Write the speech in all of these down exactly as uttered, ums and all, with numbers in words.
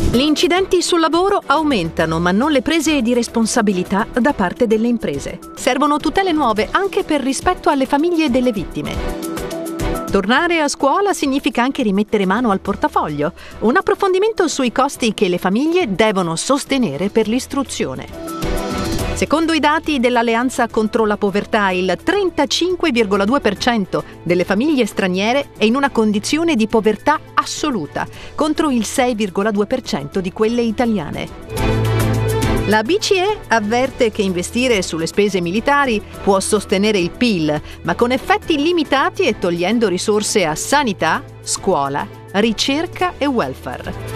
Gli incidenti sul lavoro aumentano, ma non le prese di responsabilità da parte delle imprese. Servono tutele nuove anche per rispetto alle famiglie delle vittime. Tornare a scuola significa anche rimettere mano al portafoglio. Un approfondimento sui costi che le famiglie devono sostenere per l'istruzione. Secondo i dati dell'Alleanza contro la povertà, il trentacinque virgola due per cento delle famiglie straniere è in una condizione di povertà assoluta, contro il sei virgola due per cento di quelle italiane. La B C E avverte che investire sulle spese militari può sostenere il P I L, ma con effetti limitati e togliendo risorse a sanità, scuola, ricerca e welfare.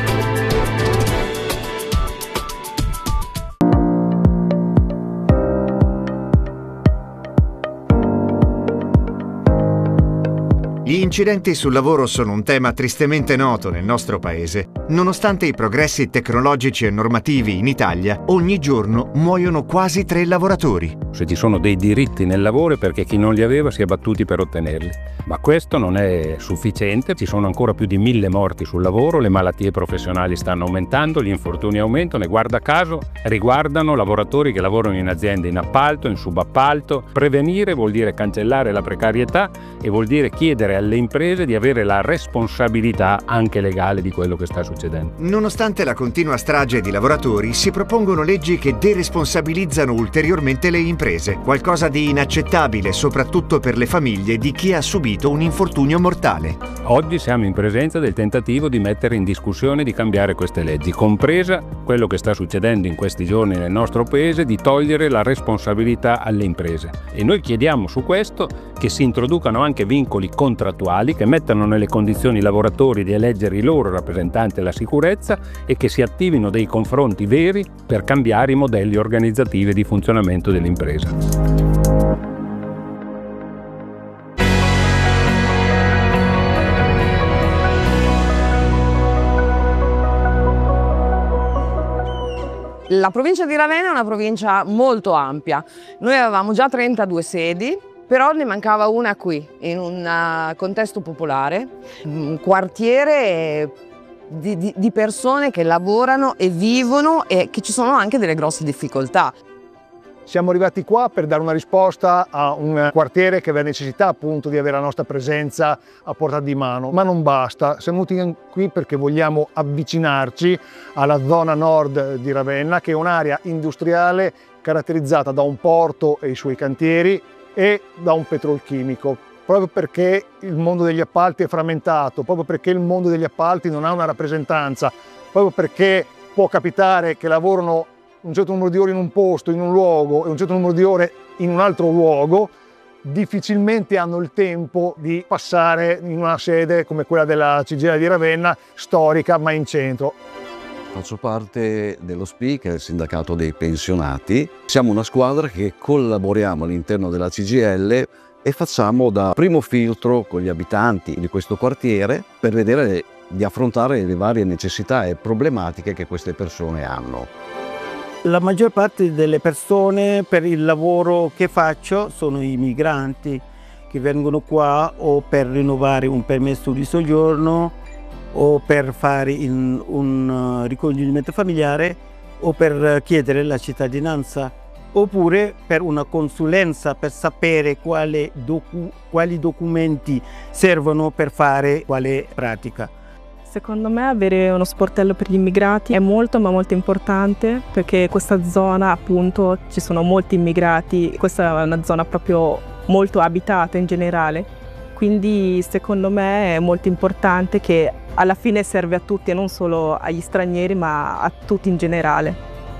Gli incidenti sul lavoro sono un tema tristemente noto nel nostro paese. Nonostante i progressi tecnologici e normativi in Italia, ogni giorno muoiono quasi tre lavoratori. Se ci sono dei diritti nel lavoro è perché chi non li aveva si è battuti per ottenerli. Ma questo non è sufficiente, ci sono ancora più di mille morti sul lavoro, le malattie professionali stanno aumentando, gli infortuni aumentano e guarda caso riguardano lavoratori che lavorano in aziende in appalto, in subappalto. Prevenire vuol dire cancellare la precarietà e vuol dire chiedere alle imprese di avere la responsabilità anche legale di quello che sta succedendo. Nonostante la continua strage di lavoratori, si propongono leggi che deresponsabilizzano ulteriormente le imprese, qualcosa di inaccettabile soprattutto per le famiglie di chi ha subito un infortunio mortale. Oggi siamo in presenza del tentativo di mettere in discussione di cambiare queste leggi, compresa quello che sta succedendo in questi giorni nel nostro paese di togliere la responsabilità alle imprese. E noi chiediamo su questo che si introducano anche vincoli contrattuali che mettano nelle condizioni i lavoratori di eleggere i loro rappresentanti alla sicurezza e che si attivino dei confronti veri per cambiare i modelli organizzativi e di funzionamento dell'impresa. La provincia di Ravenna è una provincia molto ampia. Noi avevamo già trentadue sedi, però ne mancava una qui, in un contesto popolare, un quartiere di, di, di persone che lavorano e vivono e che ci sono anche delle grosse difficoltà. Siamo arrivati qua per dare una risposta a un quartiere che aveva necessità appunto di avere la nostra presenza a portata di mano, ma non basta. Siamo venuti qui perché vogliamo avvicinarci alla zona nord di Ravenna, che è un'area industriale caratterizzata da un porto e i suoi cantieri e da un petrolchimico. Proprio perché il mondo degli appalti è frammentato, proprio perché il mondo degli appalti non ha una rappresentanza, proprio perché può capitare che lavorano un certo numero di ore in un posto, in un luogo e un certo numero di ore in un altro luogo, difficilmente hanno il tempo di passare in una sede come quella della C G I L di Ravenna, storica ma in centro. Faccio parte dello S P I, che è il sindacato dei pensionati. Siamo una squadra che collaboriamo all'interno della C G I L e facciamo da primo filtro con gli abitanti di questo quartiere per vedere di affrontare le varie necessità e problematiche che queste persone hanno. La maggior parte delle persone per il lavoro che faccio sono i migranti che vengono qua o per rinnovare un permesso di soggiorno o per fare in, un ricongiungimento familiare o per chiedere la cittadinanza oppure per una consulenza per sapere quale docu, quali documenti servono per fare quale pratica. Secondo me avere uno sportello per gli immigrati è molto ma molto importante perché questa zona appunto ci sono molti immigrati, questa è una zona proprio molto abitata in generale, quindi secondo me è molto importante che alla fine serve a tutti e non solo agli stranieri ma a tutti in generale.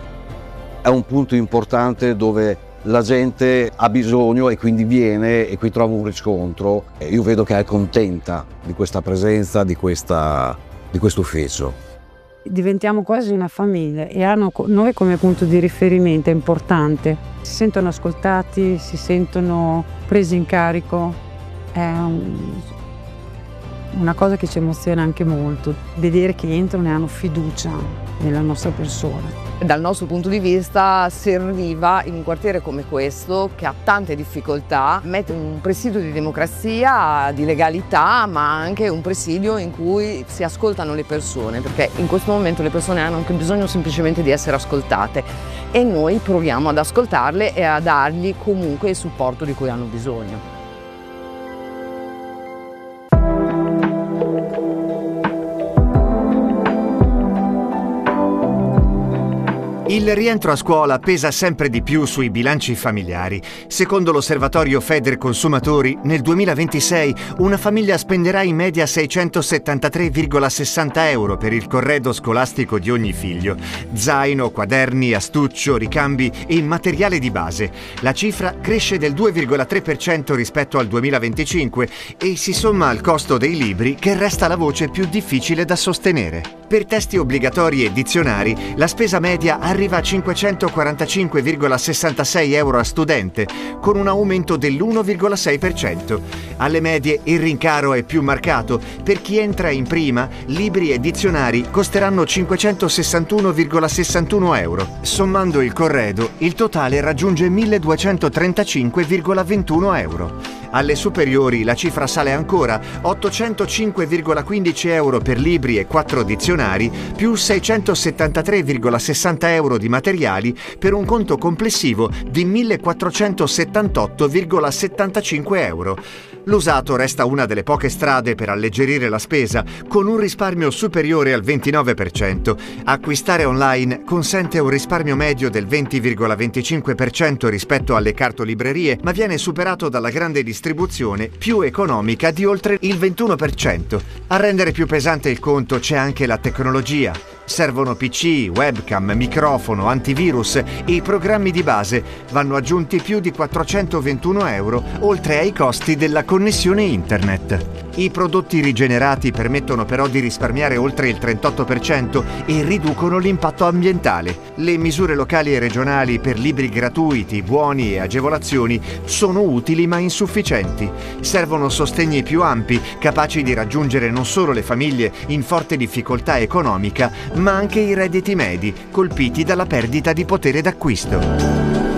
È un punto importante dove la gente ha bisogno e quindi viene e qui trova un riscontro. Io vedo che è contenta di questa presenza, di, questa, di questo ufficio. Diventiamo quasi una famiglia e hanno noi come punto di riferimento è importante. Si sentono ascoltati, si sentono presi in carico. È un, una cosa che ci emoziona anche molto, vedere che entrano e hanno fiducia nella nostra persona. Dal nostro punto di vista serviva in un quartiere come questo, che ha tante difficoltà, mettere un presidio di democrazia, di legalità, ma anche un presidio in cui si ascoltano le persone, perché in questo momento le persone hanno anche bisogno semplicemente di essere ascoltate e noi proviamo ad ascoltarle e a dargli comunque il supporto di cui hanno bisogno. Il rientro a scuola pesa sempre di più sui bilanci familiari. Secondo l'osservatorio Federconsumatori, nel duemilaventisei una famiglia spenderà in media seicentosettantatré virgola sessanta euro per il corredo scolastico di ogni figlio. Zaino, quaderni, astuccio, ricambi e materiale di base. La cifra cresce del due virgola tre per cento rispetto al duemilaventicinque e si somma al costo dei libri, che resta la voce più difficile da sostenere. Per testi obbligatori e dizionari, la spesa media arriva a cinquecentoquarantacinque virgola sessantasei euro a studente, con un aumento dell'uno virgola sei per cento. Alle medie il rincaro è più marcato. Per chi entra in prima, libri e dizionari costeranno cinquecentosessantuno virgola sessantuno euro. Sommando il corredo, il totale raggiunge milleduecentotrentacinque virgola ventuno euro. Alle superiori la cifra sale ancora, ottocentocinque virgola quindici euro per libri e quattro dizionari, più seicentosettantatré virgola sessanta euro di materiali, per un conto complessivo di millequattrocentosettantotto virgola settantacinque euro. L'usato resta una delle poche strade per alleggerire la spesa, con un risparmio superiore al ventinove per cento. Acquistare online consente un risparmio medio del venti virgola venticinque per cento rispetto alle cartolibrerie, ma viene superato dalla grande distribuzione, più economica, di oltre il ventuno per cento. A rendere più pesante il conto c'è anche la tecnologia. Servono P C, webcam, microfono, antivirus e i programmi di base. Vanno aggiunti più di quattrocentoventuno euro, oltre ai costi della connessione internet. I prodotti rigenerati permettono però di risparmiare oltre il trentotto per cento e riducono l'impatto ambientale. Le misure locali e regionali per libri gratuiti, buoni e agevolazioni sono utili ma insufficienti. Servono sostegni più ampi, capaci di raggiungere non solo le famiglie in forte difficoltà economica, ma anche i redditi medi, colpiti dalla perdita di potere d'acquisto.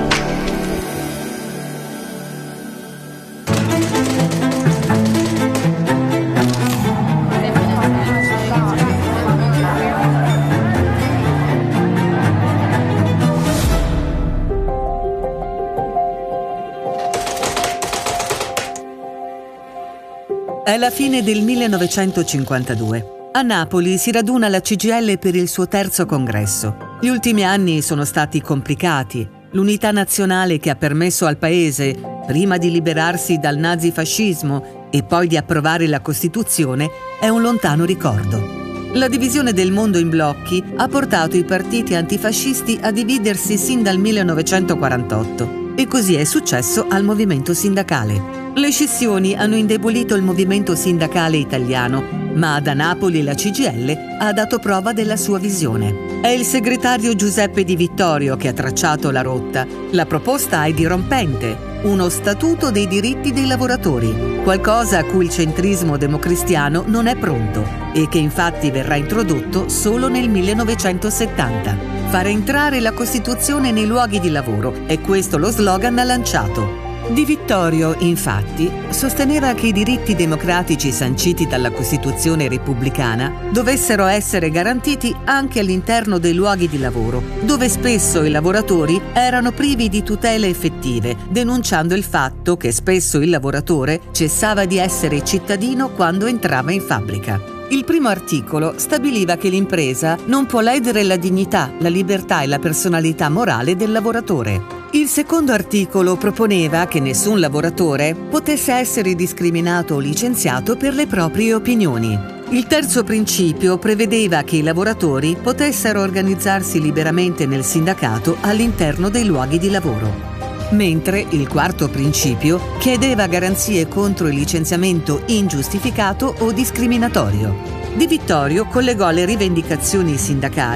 È la fine del millenovecentocinquantadue. A Napoli si raduna la C G I L per il suo terzo congresso. Gli ultimi anni sono stati complicati. L'unità nazionale che ha permesso al paese, prima di liberarsi dal nazifascismo e poi di approvare la Costituzione, è un lontano ricordo. La divisione del mondo in blocchi ha portato i partiti antifascisti a dividersi sin dal millenovecentoquarantotto. E così è successo al movimento sindacale. Le scissioni hanno indebolito il movimento sindacale italiano, ma da Napoli la C G I L ha dato prova della sua visione. È il segretario Giuseppe Di Vittorio che ha tracciato la rotta. La proposta è dirompente: uno statuto dei diritti dei lavoratori, qualcosa a cui il centrismo democristiano non è pronto e che infatti verrà introdotto solo nel millenovecentosettanta. Fare entrare la Costituzione nei luoghi di lavoro, è questo lo slogan lanciato. Di Vittorio, infatti, sosteneva che i diritti democratici sanciti dalla Costituzione repubblicana dovessero essere garantiti anche all'interno dei luoghi di lavoro, dove spesso i lavoratori erano privi di tutele effettive, denunciando il fatto che spesso il lavoratore cessava di essere cittadino quando entrava in fabbrica. Il primo articolo stabiliva che l'impresa non può ledere la dignità, la libertà e la personalità morale del lavoratore. Il secondo articolo proponeva che nessun lavoratore potesse essere discriminato o licenziato per le proprie opinioni. Il terzo principio prevedeva che i lavoratori potessero organizzarsi liberamente nel sindacato all'interno dei luoghi di lavoro. Mentre il quarto principio chiedeva garanzie contro il licenziamento ingiustificato o discriminatorio. Di Vittorio collegò le rivendicazioni sindacali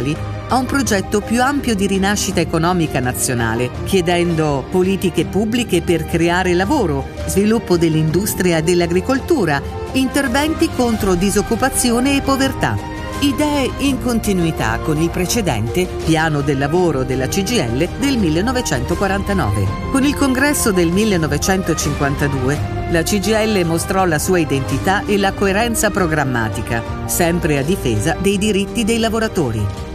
a un progetto più ampio di rinascita economica nazionale, chiedendo politiche pubbliche per creare lavoro, sviluppo dell'industria e dell'agricoltura, interventi contro disoccupazione e povertà. Idee in continuità con il precedente Piano del lavoro della C G I L del millenovecentoquarantanove. Con il congresso del millenovecentocinquantadue, la C G I L mostrò la sua identità e la coerenza programmatica, sempre a difesa dei diritti dei lavoratori.